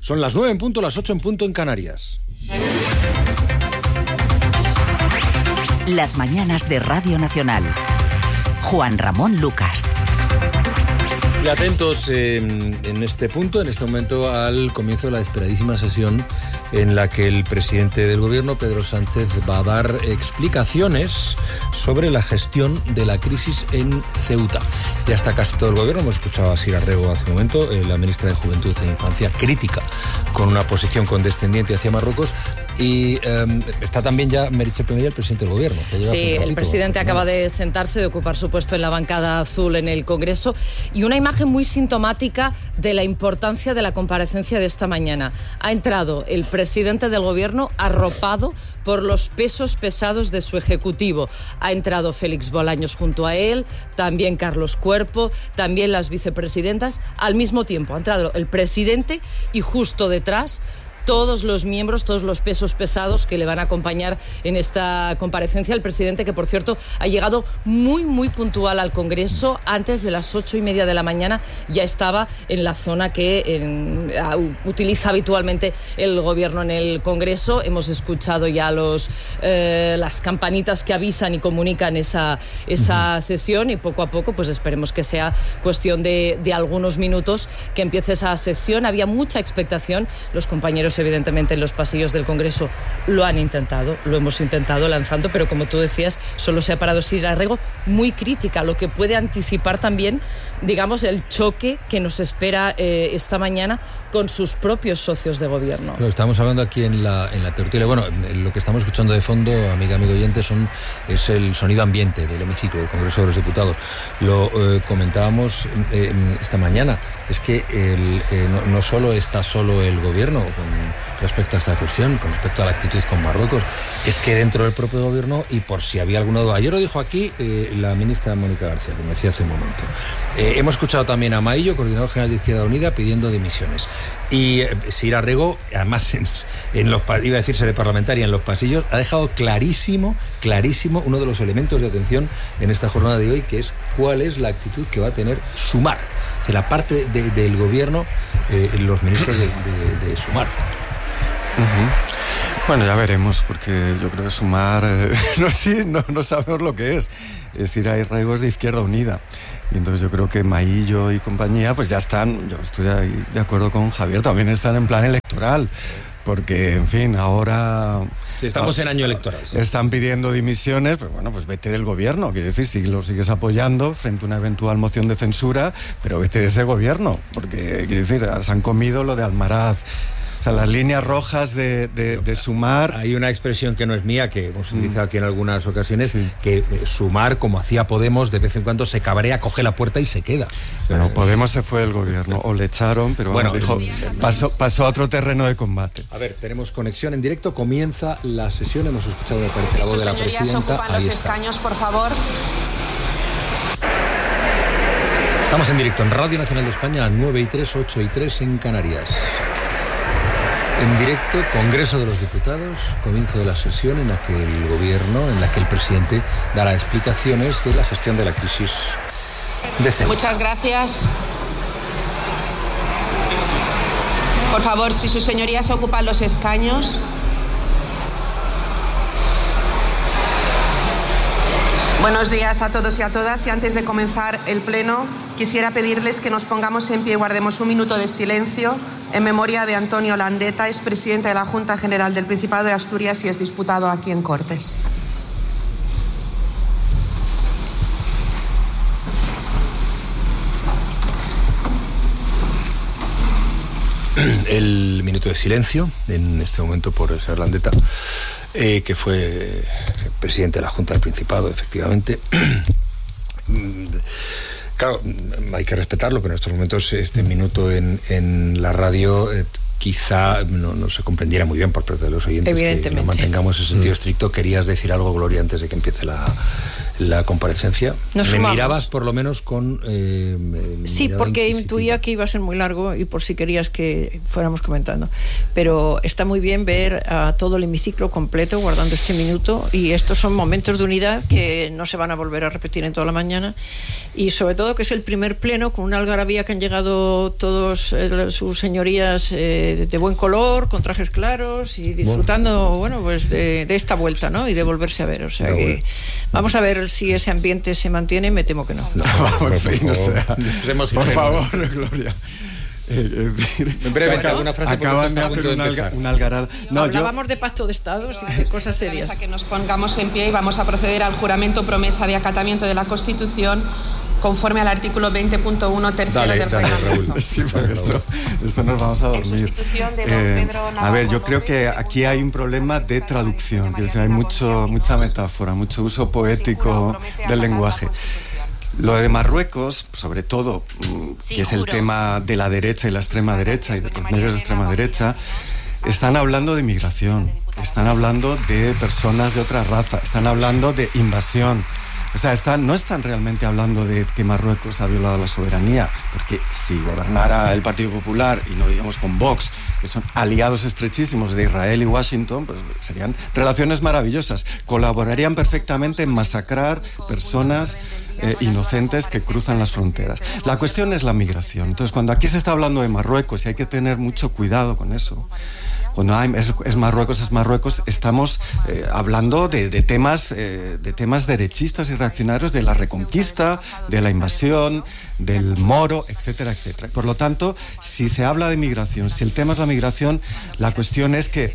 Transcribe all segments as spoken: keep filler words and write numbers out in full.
Son las nueve en punto, las ocho en punto en Canarias. Las mañanas de Radio Nacional. Juan Ramón Lucas. Y atentos eh, en este punto, en este momento, al comienzo de la esperadísima sesión en la que el presidente del gobierno, Pedro Sánchez, va a dar explicaciones sobre la gestión de la crisis en Ceuta. Ya está casi todo el gobierno. Hemos escuchado a Sira Rego hace un momento, eh, la ministra de Juventud e Infancia, crítica, con una posición condescendiente hacia Marruecos. Y eh, está también ya Meritxell Pemella, el presidente del gobierno. Sí, el presidente acaba de sentarse, de ocupar su puesto en la bancada azul en el Congreso, y una imagen muy sintomática de la importancia de la comparecencia de esta mañana. Ha entrado el presidente del gobierno arropado por los pesos pesados de su ejecutivo. Ha entrado Félix Bolaños junto a él, también Carlos Cuerpo, también las vicepresidentas. Al mismo tiempo ha entrado el presidente y justo detrás todos los miembros, todos los pesos pesados que le van a acompañar en esta comparecencia. El presidente, que por cierto ha llegado muy, muy puntual al Congreso, antes de las ocho y media de la mañana ya estaba en la zona que en, uh, utiliza habitualmente el gobierno en el Congreso. Hemos escuchado ya los, eh, las campanitas que avisan y comunican esa, esa uh-huh. sesión, y poco a poco pues esperemos que sea cuestión de, de algunos minutos que empiece esa sesión. Había mucha expectación, los compañeros evidentemente en los pasillos del Congreso lo han intentado, lo hemos intentado lanzando, pero como tú decías, solo se ha parado Sira Rego, muy crítica, lo que puede anticipar también, digamos, el choque que nos espera eh, esta mañana con sus propios socios de gobierno. Lo estamos hablando aquí en la, en la tertulia. Bueno, lo que estamos escuchando de fondo, amiga, amigo oyente, son, es el sonido ambiente del hemiciclo del Congreso de los Diputados. Lo eh, comentábamos eh, esta mañana, es que el, eh, no, no solo está solo el gobierno con respecto a esta cuestión, con respecto a la actitud con Marruecos, es que dentro del propio gobierno, y por si había alguna duda, ayer lo dijo aquí eh, la ministra Mónica García, como decía hace un momento. Eh, hemos escuchado también a Maillo, coordinador general de Izquierda Unida, pidiendo dimisiones. Y eh, Sira Rego, además, en, en los, iba a decir sede parlamentaria, en los pasillos, ha dejado clarísimo, clarísimo uno de los elementos de atención en esta jornada de hoy, que es cuál es la actitud que va a tener Sumar. O sea, la parte de, del gobierno, eh, los ministros de, de, de Sumar. Uh-huh. Bueno, ya veremos, porque yo creo que Sumar eh, no, sí, no, no sabemos lo que es. Sira Rego es de Izquierda Unida. Y entonces yo creo que Maillo y compañía pues ya están, yo estoy ahí de acuerdo con Javier, también están en plan electoral, porque en fin, ahora... Sí, estamos en año electoral. Sí. Están pidiendo dimisiones, pero bueno, pues vete del gobierno, quiere decir, si lo sigues apoyando frente a una eventual moción de censura, pero vete de ese gobierno, porque quiere decir, se han comido lo de Almaraz. O sea, las líneas rojas de, de, de Sumar... Hay una expresión que no es mía, que hemos utilizado aquí en algunas ocasiones, sí. que eh, Sumar, como hacía Podemos, de vez en cuando se cabrea, coge la puerta y se queda. Bueno, Podemos se fue del gobierno, o le echaron, pero bueno, dijo, pasó, pasó a otro terreno de combate. A ver, tenemos conexión en directo, comienza la sesión, hemos escuchado, me parece, la voz de la presidenta. Ocupan los escaños, por favor. Estamos en directo en Radio Nacional de España, a las nueve y tres, ocho y tres en Canarias. En directo, Congreso de los Diputados, comienzo de la sesión en la que el gobierno, en la que el presidente dará explicaciones de la gestión de la crisis de Ceuta. Muchas gracias. Por favor, si sus señorías ocupan los escaños. Buenos días a todos y a todas, y antes de comenzar el pleno quisiera pedirles que nos pongamos en pie y guardemos un minuto de silencio en memoria de Antonio Landeta, expresidente de la Junta General del Principado de Asturias y es diputado aquí en Cortes. El minuto de silencio en este momento por el señor Landeta, eh, que fue presidente de la Junta del Principado, efectivamente. Claro, hay que respetarlo, pero en estos momentos este minuto en, en la radio eh, quizá no, no se comprendiera muy bien por parte de los oyentes, que no mantengamos ese sentido estricto. ¿Querías decir algo, Gloria, antes de que empiece la, la comparecencia. Nos Me sumamos. mirabas por lo menos con... Eh, sí, porque intuía que iba a ser muy largo y por si querías que fuéramos comentando. Pero está muy bien ver a todo el hemiciclo completo guardando este minuto, y estos son momentos de unidad que no se van a volver a repetir en toda la mañana, y sobre todo que es el primer pleno con una algarabía que han llegado todos eh, sus señorías eh, de buen color, con trajes claros y disfrutando, bueno, pues de, de esta vuelta, ¿no? Y de volverse a ver. O sea no, que bueno. Vamos a ver si ese ambiente se mantiene. Me temo que no. No, por fin, o sea, por favor, Gloria. Eh, decir, en breve, o sea, alguna frase acaban de hacer una, alga, una algarada. No, hablábamos yo... de pacto de Estado y de cosas serias. A que nos pongamos en pie y vamos a proceder al juramento promesa de acatamiento de la Constitución conforme al artículo veinte punto uno tercero dale, del dale, reglamento. Sí, porque esto, esto nos vamos a dormir. Eh, a ver, yo creo que aquí hay un problema de traducción. Quiero decir, hay mucho, mucha metáfora, mucho uso poético del lenguaje. Lo de Marruecos, sobre todo, sí, que es el tema de la derecha y la extrema derecha y de los medios de extrema derecha, están hablando de migración, están hablando de personas de otra raza, están hablando de invasión. O sea, están, no están realmente hablando de que Marruecos ha violado la soberanía, porque si gobernara el Partido Popular, y no digamos con Vox, que son aliados estrechísimos de Israel y Washington, pues serían relaciones maravillosas. Colaborarían perfectamente en masacrar personas eh, inocentes que cruzan las fronteras. La cuestión es la migración. Entonces, cuando aquí se está hablando de Marruecos, y hay que tener mucho cuidado con eso, cuando hay, es, es Marruecos, es Marruecos, estamos eh, hablando de, de, temas, eh, de temas derechistas y reaccionarios, de la reconquista, de la invasión, del moro, etcétera, etcétera. Por lo tanto, si se habla de migración, si el tema es la migración, la cuestión es que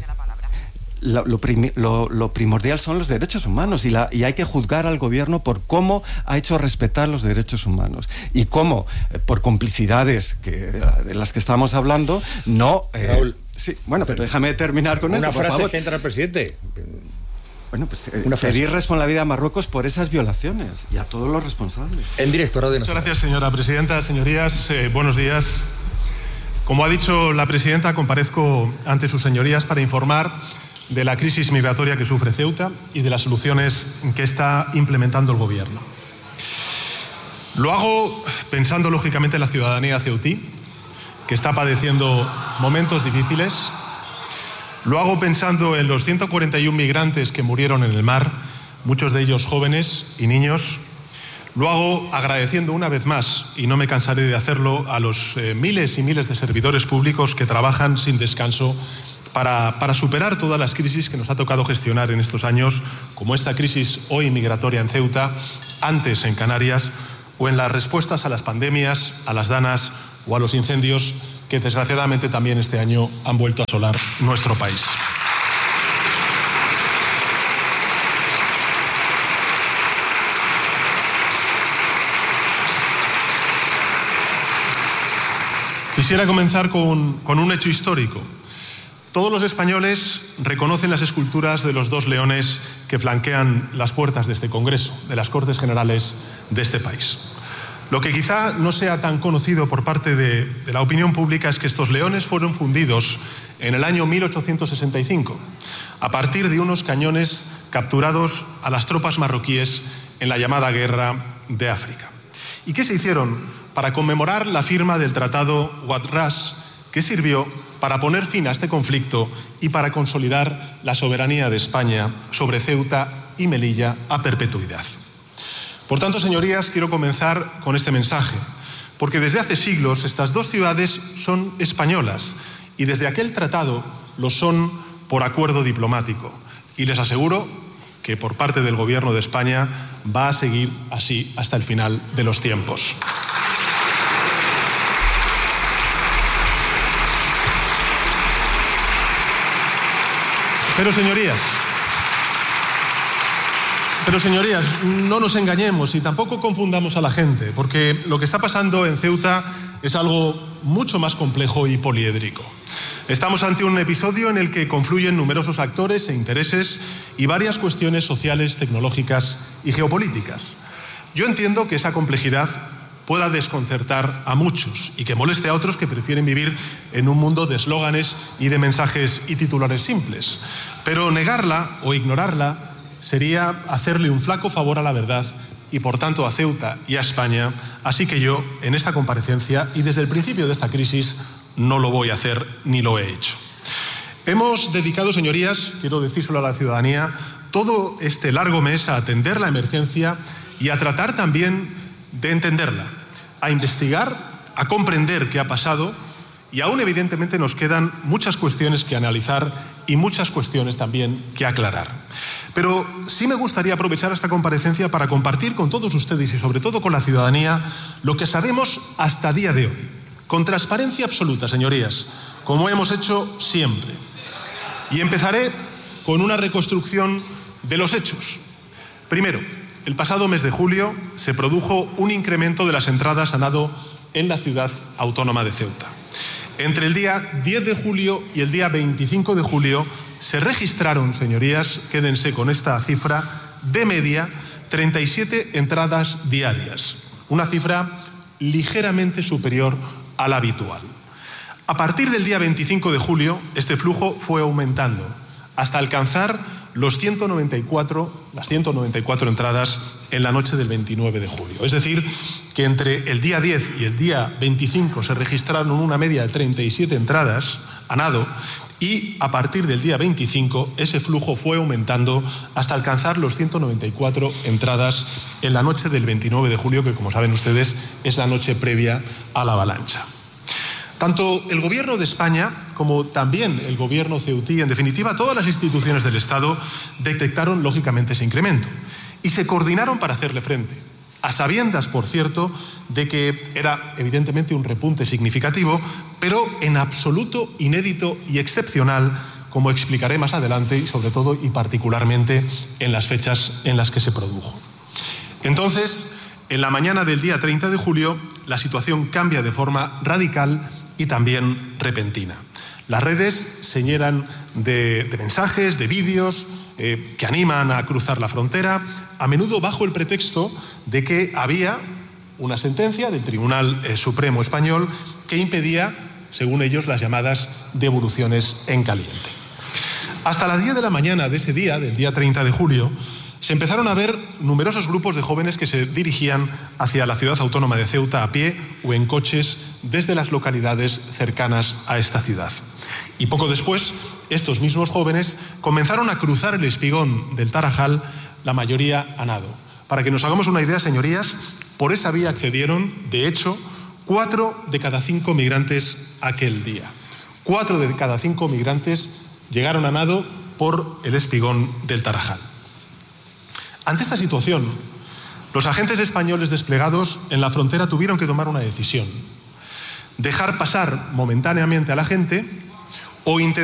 Lo, lo, prim, lo, lo primordial son los derechos humanos, y, la, y hay que juzgar al gobierno por cómo ha hecho respetar los derechos humanos y cómo, eh, por complicidades que, de las que estamos hablando, no... Eh, Raúl, sí, bueno, pero déjame terminar con una esto, frase por favor. Que entra el presidente. Bueno, pues eh, pedir responsabilidad a Marruecos por esas violaciones y a todos los responsables. En directo, Radio Nacional. Muchas gracias, señora presidenta. Señorías, eh, buenos días. Como ha dicho la presidenta, comparezco ante sus señorías para informar de la crisis migratoria que sufre Ceuta y de las soluciones que está implementando el gobierno. Lo hago pensando lógicamente en la ciudadanía ceutí, que está padeciendo momentos difíciles. Lo hago pensando en los ciento cuarenta y uno migrantes que murieron en el mar, muchos de ellos jóvenes y niños. Lo hago agradeciendo una vez más, y no me cansaré de hacerlo, a los eh, miles y miles de servidores públicos que trabajan sin descanso Para, para superar todas las crisis que nos ha tocado gestionar en estos años, como esta crisis hoy migratoria en Ceuta, antes en Canarias, o en las respuestas a las pandemias, a las danas o a los incendios que desgraciadamente también este año han vuelto a asolar nuestro país. Quisiera comenzar con, con un hecho histórico. Todos los españoles reconocen las esculturas de los dos leones que flanquean las puertas de este Congreso, de las Cortes Generales de este país. Lo que quizá no sea tan conocido por parte de, de la opinión pública es que estos leones fueron fundidos en el año mil ochocientos sesenta y cinco, a partir de unos cañones capturados a las tropas marroquíes en la llamada Guerra de África. ¿Y qué se hicieron para conmemorar la firma del Tratado Wad Ras, que sirvió para poner fin a este conflicto y para consolidar la soberanía de España sobre Ceuta y Melilla a perpetuidad? Por tanto, señorías, quiero comenzar con este mensaje, porque desde hace siglos estas dos ciudades son españolas y desde aquel tratado lo son por acuerdo diplomático. Y les aseguro que por parte del Gobierno de España va a seguir así hasta el final de los tiempos. Pero señorías, pero señorías, no nos engañemos y tampoco confundamos a la gente, porque lo que está pasando en Ceuta es algo mucho más complejo y poliédrico. Estamos ante un episodio en el que confluyen numerosos actores e intereses y varias cuestiones sociales, tecnológicas y geopolíticas. Yo entiendo que esa complejidad pueda desconcertar a muchos y que moleste a otros que prefieren vivir en un mundo de eslóganes y de mensajes y titulares simples. Pero negarla o ignorarla sería hacerle un flaco favor a la verdad y por tanto a Ceuta y a España, así que yo en esta comparecencia y desde el principio de esta crisis no lo voy a hacer ni lo he hecho. Hemos dedicado, señorías, quiero decírselo a la ciudadanía, todo este largo mes a atender la emergencia y a tratar también de entenderla, a investigar, a comprender qué ha pasado y aún evidentemente nos quedan muchas cuestiones que analizar y muchas cuestiones también que aclarar. Pero sí me gustaría aprovechar esta comparecencia para compartir con todos ustedes y sobre todo con la ciudadanía lo que sabemos hasta día de hoy, con transparencia absoluta, señorías, como hemos hecho siempre. Y empezaré con una reconstrucción de los hechos. Primero, el pasado mes de julio se produjo un incremento de las entradas a nado en la ciudad autónoma de Ceuta. Entre el día diez de julio y el día veinticinco de julio se registraron, señorías, quédense con esta cifra, de media treinta y siete entradas diarias, una cifra ligeramente superior a la habitual. A partir del día veinticinco de julio, este flujo fue aumentando hasta alcanzar los ciento noventa y cuatro, las ciento noventa y cuatro entradas en la noche del veintinueve de julio. Es decir, que entre el día diez y el día veinticinco se registraron una media de treinta y siete entradas a nado y a partir del día veinticinco ese flujo fue aumentando hasta alcanzar los ciento noventa y cuatro entradas en la noche del veintinueve de julio, que como saben ustedes es la noche previa a la avalancha. Tanto el Gobierno de España como también el Gobierno ceutí, en definitiva todas las instituciones del Estado, detectaron lógicamente ese incremento y se coordinaron para hacerle frente, a sabiendas, por cierto, de que era evidentemente un repunte significativo, pero en absoluto inédito y excepcional, como explicaré más adelante y sobre todo y particularmente en las fechas en las que se produjo. Entonces, en la mañana del día treinta de julio, la situación cambia de forma radical y también repentina. Las redes se llenan de, de mensajes, de vídeos eh, que animan a cruzar la frontera, a menudo bajo el pretexto de que había una sentencia del Tribunal eh, Supremo Español que impedía, según ellos, las llamadas devoluciones en caliente. Hasta las diez de la mañana de ese día, del día treinta de julio, se empezaron a ver numerosos grupos de jóvenes que se dirigían hacia la ciudad autónoma de Ceuta a pie o en coches desde las localidades cercanas a esta ciudad. Y poco después, estos mismos jóvenes comenzaron a cruzar el espigón del Tarajal, la mayoría a nado. Para que nos hagamos una idea, señorías, por esa vía accedieron, de hecho, cuatro de cada cinco migrantes aquel día. Cuatro de cada cinco migrantes llegaron a nado por el espigón del Tarajal. Ante esta situación, los agentes españoles desplegados en la frontera tuvieron que tomar una decisión: dejar pasar momentáneamente a la gente o intentar